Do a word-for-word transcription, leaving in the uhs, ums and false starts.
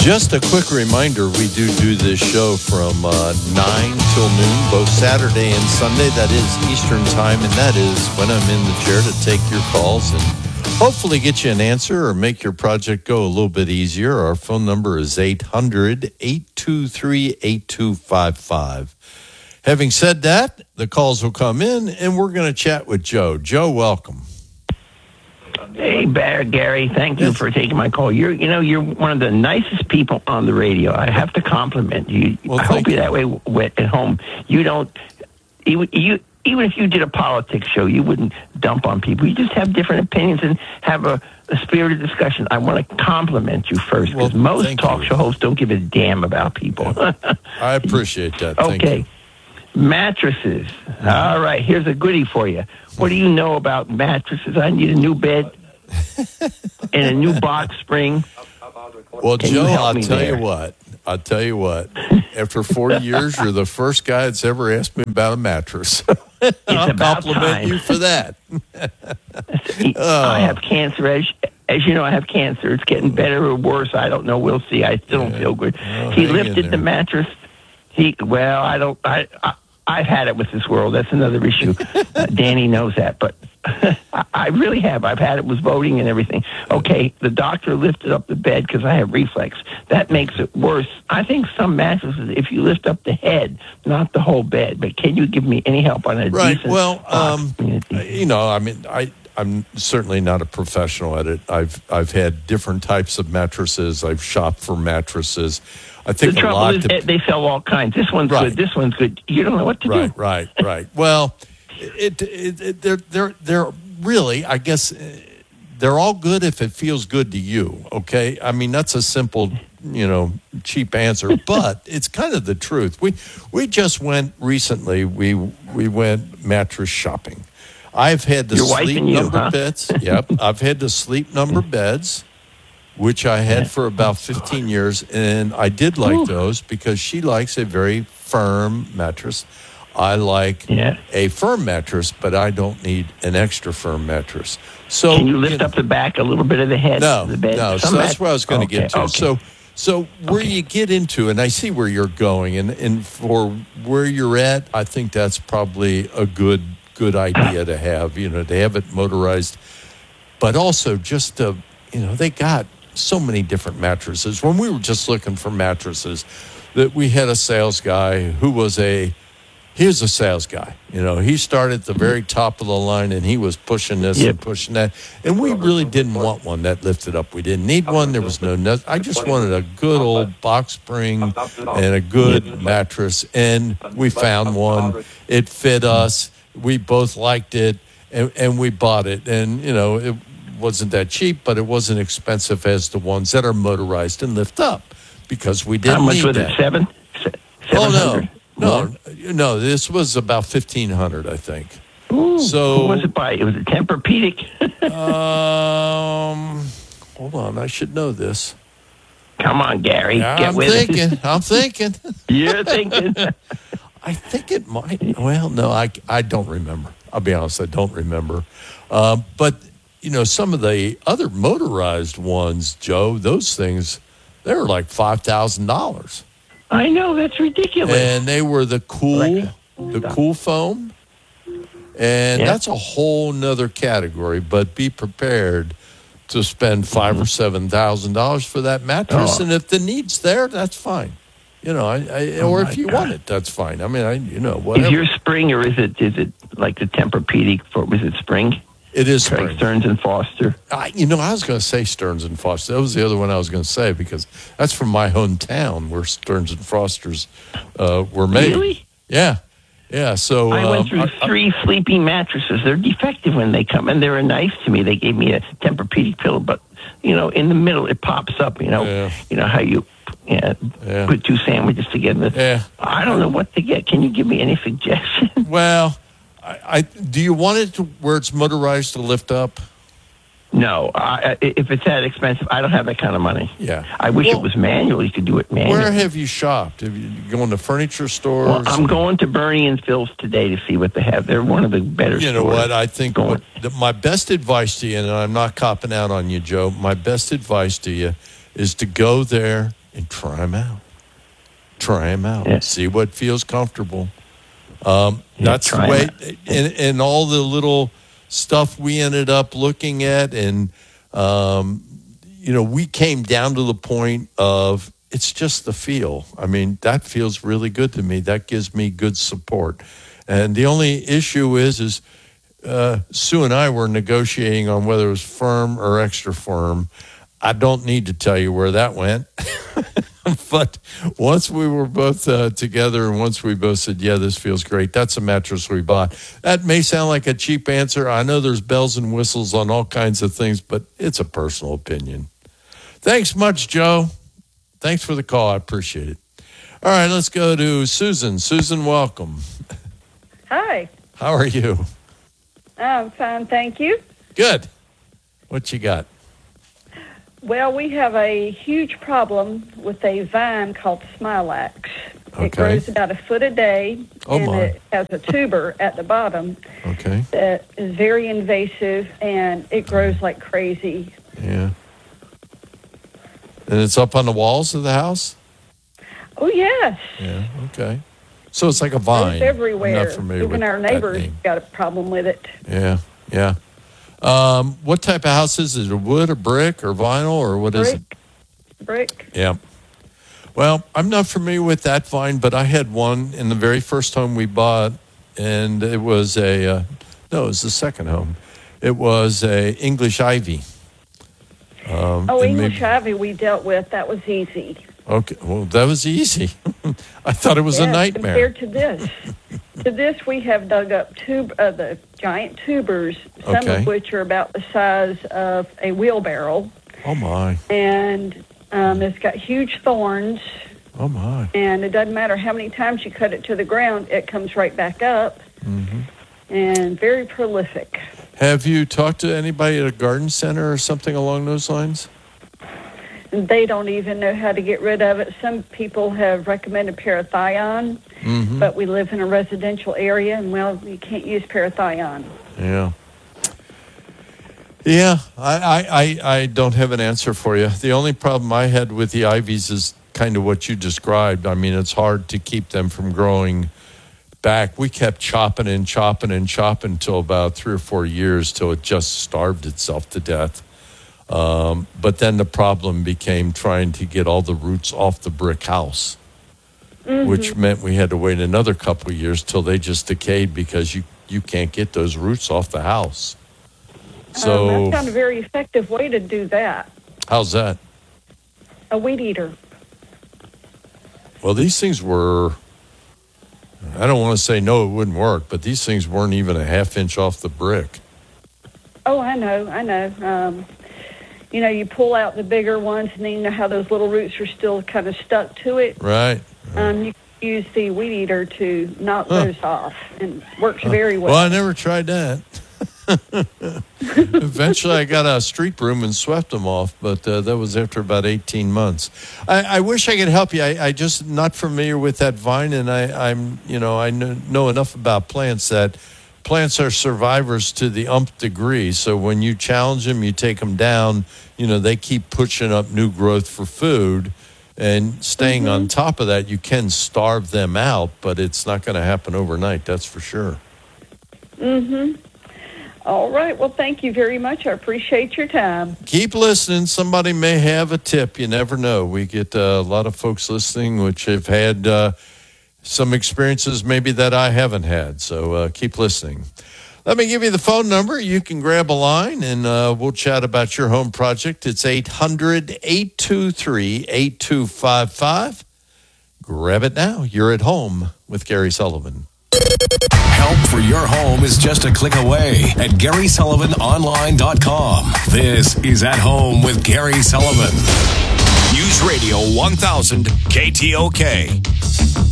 Just a quick reminder, we do do this show from uh, nine till noon, both Saturday and Sunday. That is Eastern time, and that is when I'm in the chair to take your calls and hopefully get you an answer or make your project go a little bit easier. Our phone number is eight hundred, eight two three, eight two five five. Having said that, the calls will come in, and we're going to chat with Joe. Joe, welcome. Hey, Bear, Gary, thank you for taking my call. You're, you know, you're one of the nicest people on the radio. I have to compliment you. Well, I hope you. you're that way w- at home. You don't, you, you, even if you did a politics show, you wouldn't dump on people. You just have different opinions and have a, a spirited discussion. I want to compliment you first, because well, most talk you. show hosts don't give a damn about people. Yeah. I appreciate that. Thank okay. you. Mattresses. All right, here's a goodie for you. What do you know about mattresses? I need a new bed and a new box spring. Well, Can Joe, you help I'll me tell there? you what. I'll tell you what. After forty years, you're the first guy that's ever asked me about a mattress. I'll about compliment time. you for that. I have cancer. As, as you know, I have cancer. It's getting better or worse. I don't know. We'll see. I still Yeah. don't feel good. Well, he hang in lifted there. the mattress. He well, I don't. I, I I've had it with this world. That's another issue. uh, Danny knows that, but I, I really have. I've had it with voting and everything. Okay, the doctor lifted up the bed because I have reflex. That makes it worse. I think some mattresses, if you lift up the head, not the whole bed. But can you give me any help on a Right. decent Well, box? um, I mean, a decent- you know, I mean, I, I'm certainly not a professional at it. I've I've had different types of mattresses. I've shopped for mattresses. I the think a trouble lot. is to, eh, they sell all kinds. This one's Right. good. This one's good. You don't know what to right, do. right, right. Well, it, it, it they're they're they're really, I guess, uh, they're all good if it feels good to you. Okay, I mean that's a simple, you know, cheap answer, but it's kind of the truth. We we just went recently. We we went mattress shopping. I've had the Your wife sleep and you, number huh? beds. Yep, I've had the sleep number beds, which I had for about fifteen years, and I did like Ooh. those because she likes a very firm mattress. I like Yeah. a firm mattress, but I don't need an extra firm mattress. So Can you lift know, up the back a little bit of the head no, of the bed? no. So Some that's mat- where I was going to okay, get to. okay. So, so where Okay. you get into, and I see where you're going, and, and for where you're at, I think that's probably a good good idea to have. You know, to have it motorized, but also just to, you know, they got so many different mattresses. When we were just looking for mattresses, that we had a sales guy who was a he was a sales guy. You know, he started at the very top of the line, and he was pushing this Yep. and pushing that. And we really didn't want one that lifted up. We didn't need one. There was no. no I just wanted a good old box spring and a good mattress, and we found one. It fit us. We both liked it, and, and we bought it. And you know, it wasn't that cheap, but it wasn't expensive as the ones that are motorized and lift up, because we didn't How much need was that. it? Seven? Se- Oh no, 700? no, no! This was about fifteen hundred, I think. Ooh, So- who was it by? It was a Tempur-Pedic. Um, hold on, I should know this. Come on, Gary. Get I'm with thinking. it. I'm thinking. You're thinking. I think it might. Well, no, I, I don't remember. I'll be honest, I don't remember. Uh, but you know, some of the other motorized ones, Joe, those things, they were like five thousand dollars. I know, that's ridiculous. And they were the cool, Alexa, the stop. cool foam, and Yeah. that's a whole nother category. But be prepared to spend five or seven thousand dollars for that mattress, Oh. and if the need's there, that's fine. You know, I, I Oh, or my if you God. want it, that's fine. I mean, I you know Is whatever. your spring, or is it is it like the Tempur-Pedic? For, was it spring? It is Like spring. Stearns and Foster. I, you know, I was going to say Stearns and Foster. That was the other one I was going to say, because that's from my hometown where Stearns and Fosters uh, were made. Really? Yeah, yeah. So I went um, through I- I- three sleeping mattresses. They're defective when they come, and they were nice to me. They gave me a Tempur-Pedic pillow, but you know, in the middle it pops up. You know, Yeah. you know how you yeah, Yeah. put two sandwiches together. Yeah. I don't know what to get. Can you give me any suggestions? Well, I, I do you want it to where it's motorized to lift up? No, I, if it's that expensive, I don't have that kind of money. Yeah. I wish Well, it was manual. You could do it manually. Where have you shopped? Have you gone to furniture stores? Well, I'm going to Bernie and Phil's today to see what they have. They're one of the better You know stores. what? I think Going. what, the, my best advice to you, and I'm not copping out on you, Joe, my best advice to you is to go there and try them out. Try them out. Yeah. See what feels comfortable. Um, Yeah, that's the try 'em way, out. and, and all the little stuff we ended up looking at, and um, you know, we came down to the point of it's just the feel. I mean, that feels really good to me. That gives me good support. And the only issue is, is uh, Sue and I were negotiating on whether it was firm or extra firm. I don't need to tell you where that went. But once we were both uh, together and once we both said, yeah, this feels great, that's a mattress we bought. That may sound like a cheap answer. I know there's bells and whistles on all kinds of things, but it's a personal opinion. Thanks much, Joe. Thanks for the call. I appreciate it. All right, let's go to Susan. Susan, welcome. Hi. How are you? I'm fine, thank you. Good. What you got? Well, we have a huge problem with a vine called Smilax. Okay. It grows about a foot a day, Oh, and my. it has a tuber at the bottom Okay. that is very invasive, and it grows like crazy. Yeah. And it's up on the walls of the house? Oh, yes. Yeah, okay. So it's like a It's vine. everywhere. I'm not familiar Even with our that neighbors name. got a problem with it. Yeah, yeah. Um, what type of house is it? Is it wood or brick or vinyl or what is it? Brick. Brick. Yeah. Well, I'm not familiar with that vine, but I had one in the very first home we bought, and it was a, uh, no, it was the second home. It was a English ivy. Um, Oh, and English maybe- ivy we dealt with. That was easy. Okay, well, that was easy. I thought it was a Yes, nightmare. Compared to this. To this, we have dug up tube, uh, the giant tubers, some Okay. of which are about the size of a wheelbarrow. Oh, my. And um, it's got huge thorns, Oh, my. and it doesn't matter how many times you cut it to the ground, it comes right back up. Mm-hmm. And very prolific. Have you talked to anybody at a garden center or something along those lines? They don't even know how to get rid of it. Some people have recommended parathion, Mm-hmm. but we live in a residential area, and, well, you can't use parathion. Yeah. Yeah, I, I, I, I don't have an answer for you. The only problem I had with the ivies is kind of what you described. I mean, it's hard to keep them from growing back. We kept chopping and chopping and chopping until about three or four years till it just starved itself to death. Um, but then the problem became trying to get all the roots off the brick house, Mm-hmm. which meant we had to wait another couple of years till they just decayed because you, you can't get those roots off the house. So um, I found a very effective way to do that. how's that? A weed eater. Well, these things were, I don't want to say no, it wouldn't work, but these things weren't even a half inch off the brick. Oh, I know, I know. Um, you know, you pull out the bigger ones, and then you know how those little roots are still kind of stuck to it. Right. Um, you can use the weed eater to knock Huh. those off, and it works very well. Well, I never tried that. Eventually, I got a street broom and swept them off, but uh, that was after about eighteen months. I, I wish I could help you. I, I just not familiar with that vine, and I, I'm, you know, I know, know enough about plants that plants are survivors to the umpth degree. So when you challenge them, you take them down. You know, they keep pushing up new growth for food, and staying on top of that, you can starve them out, but it's not going to happen overnight. That's for sure. Mm-hmm. All right. Well, thank you very much. I appreciate your time. Keep listening. Somebody may have a tip. You never know. We get uh, a lot of folks listening which have had uh, some experiences maybe that I haven't had. So uh, keep listening. Let me give you the phone number. You can grab a line, and uh, we'll chat about your home project. It's eight hundred, eight two three, eight two five five. Grab it now. You're at home with Gary Sullivan. Help for your home is just a click away at Gary Sullivan Online dot com. This is At Home with Gary Sullivan. News Radio one thousand K T O K.